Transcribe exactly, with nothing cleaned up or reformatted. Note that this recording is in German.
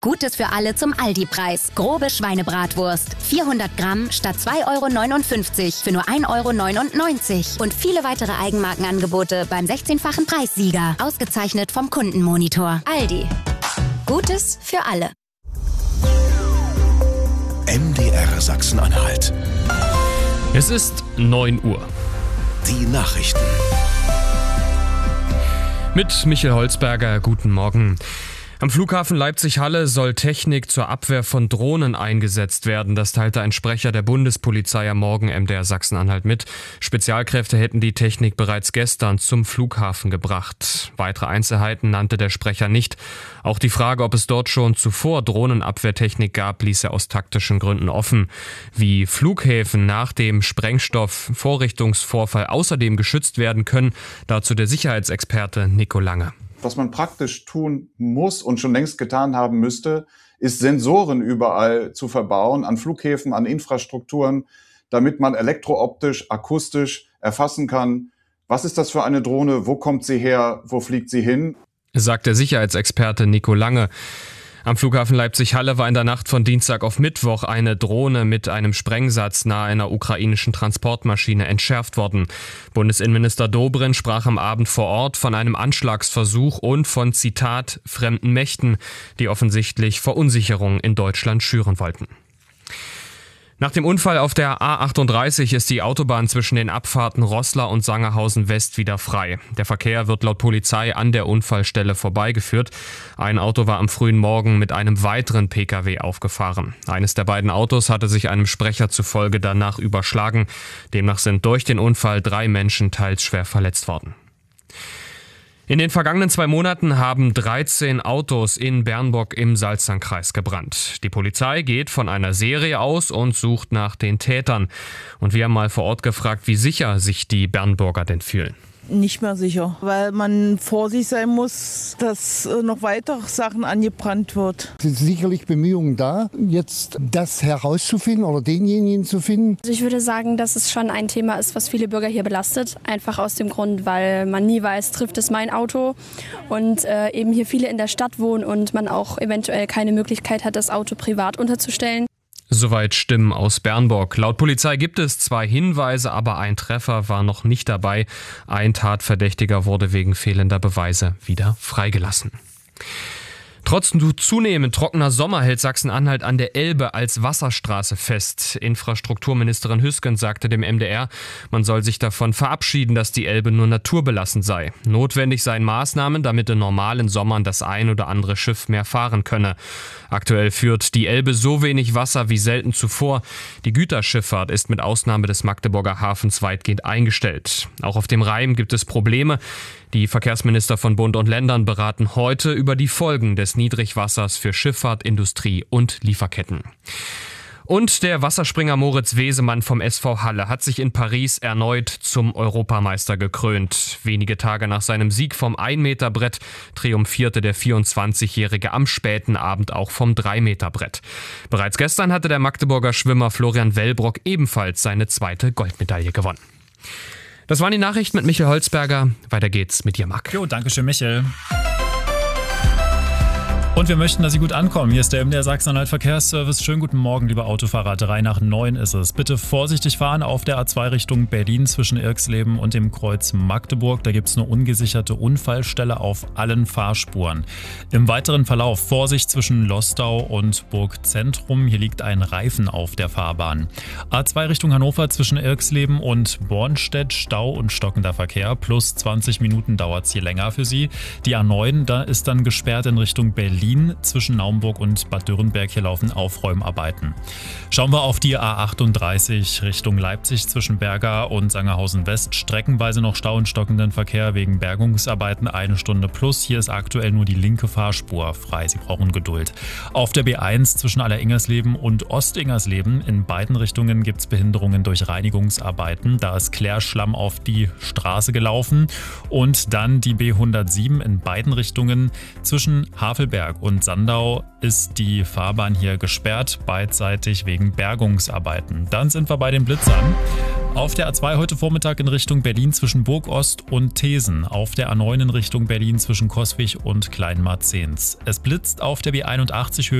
Gutes für alle zum Aldi-Preis. Grobe Schweinebratwurst. vierhundert Gramm statt zwei Euro neunundfünfzig für nur ein Euro neunundneunzig. Und viele weitere Eigenmarkenangebote beim sechzehnfachen Preissieger. Ausgezeichnet vom Kundenmonitor. Aldi. Gutes für alle. M D R Sachsen-Anhalt. Es ist neun Uhr. Die Nachrichten. Mit Michael Holzberger, guten Morgen. Am Flughafen Leipzig-Halle soll Technik zur Abwehr von Drohnen eingesetzt werden. Das teilte ein Sprecher der Bundespolizei am Morgen M D R Sachsen-Anhalt mit. Spezialkräfte hätten die Technik bereits gestern zum Flughafen gebracht. Weitere Einzelheiten nannte der Sprecher nicht. Auch die Frage, ob es dort schon zuvor Drohnenabwehrtechnik gab, ließ er aus taktischen Gründen offen. Wie Flughäfen nach dem Sprengstoffvorrichtungsvorfall außerdem geschützt werden können, dazu der Sicherheitsexperte Nico Lange. Was man praktisch tun muss und schon längst getan haben müsste, ist Sensoren überall zu verbauen, an Flughäfen, an Infrastrukturen, damit man elektrooptisch, akustisch erfassen kann, was ist das für eine Drohne, wo kommt sie her, wo fliegt sie hin, sagt der Sicherheitsexperte Nico Lange. Am Flughafen Leipzig-Halle war in der Nacht von Dienstag auf Mittwoch eine Drohne mit einem Sprengsatz nahe einer ukrainischen Transportmaschine entschärft worden. Bundesinnenminister Dobrindt sprach am Abend vor Ort von einem Anschlagsversuch und von, Zitat, fremden Mächten, die offensichtlich Verunsicherung in Deutschland schüren wollten. Nach dem Unfall auf der A achtunddreißig ist die Autobahn zwischen den Abfahrten Roßla und Sangerhausen West wieder frei. Der Verkehr wird laut Polizei an der Unfallstelle vorbeigeführt. Ein Auto war am frühen Morgen mit einem weiteren Pkw aufgefahren. Eines der beiden Autos hatte sich einem Sprecher zufolge danach überschlagen. Demnach sind durch den Unfall drei Menschen teils schwer verletzt worden. In den vergangenen zwei Monaten haben dreizehn Autos in Bernburg im Salzlandkreis gebrannt. Die Polizei geht von einer Serie aus und sucht nach den Tätern. Und wir haben mal vor Ort gefragt, wie sicher sich die Bernburger denn fühlen. Nicht mehr sicher, weil man vorsichtig sein muss, dass noch weitere Sachen angebrannt wird. Es sind sicherlich Bemühungen da, jetzt das herauszufinden oder denjenigen zu finden. Also ich würde sagen, dass es schon ein Thema ist, was viele Bürger hier belastet. Einfach aus dem Grund, weil man nie weiß, trifft es mein Auto und äh, eben hier viele in der Stadt wohnen und man auch eventuell keine Möglichkeit hat, das Auto privat unterzustellen. Soweit Stimmen aus Bernburg. Laut Polizei gibt es zwei Hinweise, aber ein Treffer war noch nicht dabei. Ein Tatverdächtiger wurde wegen fehlender Beweise wieder freigelassen. Trotz zunehmend trockener Sommer hält Sachsen-Anhalt an der Elbe als Wasserstraße fest. Infrastrukturministerin Hüsken sagte dem M D R, man soll sich davon verabschieden, dass die Elbe nur naturbelassen sei. Notwendig seien Maßnahmen, damit in normalen Sommern das ein oder andere Schiff mehr fahren könne. Aktuell führt die Elbe so wenig Wasser wie selten zuvor. Die Güterschifffahrt ist mit Ausnahme des Magdeburger Hafens weitgehend eingestellt. Auch auf dem Rhein gibt es Probleme. Die Verkehrsminister von Bund und Ländern beraten heute über die Folgen des Niedrigwassers für Schifffahrt, Industrie und Lieferketten. Und der Wasserspringer Moritz Wesemann vom S V Halle hat sich in Paris erneut zum Europameister gekrönt. Wenige Tage nach seinem Sieg vom ein Meter Brett triumphierte der vierundzwanzigjährige am späten Abend auch vom drei Meter Brett. Bereits gestern hatte der Magdeburger Schwimmer Florian Wellbrock ebenfalls seine zweite Goldmedaille gewonnen. Das waren die Nachrichten mit Michael Holzberger. Weiter geht's mit dir, Marc. Jo, danke schön, Michael. Und wir möchten, dass Sie gut ankommen. Hier ist der M D R Sachsen-Anhalt Verkehrsservice. Schönen guten Morgen, liebe Autofahrer. Drei nach neun ist es. Bitte vorsichtig fahren auf der A zwei Richtung Berlin zwischen Irxleben und dem Kreuz Magdeburg. Da gibt es eine ungesicherte Unfallstelle auf allen Fahrspuren. Im weiteren Verlauf Vorsicht zwischen Lostau und Burgzentrum. Hier liegt ein Reifen auf der Fahrbahn. A zwei Richtung Hannover zwischen Irxleben und Bornstedt. Stau und stockender Verkehr. Plus zwanzig Minuten dauert es hier länger für Sie. Die A neun, da ist dann gesperrt in Richtung Berlin. Zwischen Naumburg und Bad Dürrenberg, hier laufen Aufräumarbeiten. Schauen wir auf die A achtunddreißig Richtung Leipzig zwischen Berga und Sangerhausen West. Streckenweise noch Stau und stockenden Verkehr wegen Bergungsarbeiten, eine Stunde plus. Hier ist aktuell nur die linke Fahrspur frei. Sie brauchen Geduld. Auf der B eins zwischen Alleringersleben und Ostingersleben in beiden Richtungen gibt es Behinderungen durch Reinigungsarbeiten. Da ist Klärschlamm auf die Straße gelaufen. Und dann die B hundertsieben in beiden Richtungen zwischen Havelberg Nürnberg und Sandau ist die Fahrbahn hier gesperrt, beidseitig wegen Bergungsarbeiten. Dann sind wir bei den Blitzern. Auf der A zwei heute Vormittag in Richtung Berlin zwischen Burgost und Thesen. Auf der A neun in Richtung Berlin zwischen Coswig und Kleinmarzens. Es blitzt auf der B einundachtzig Höhe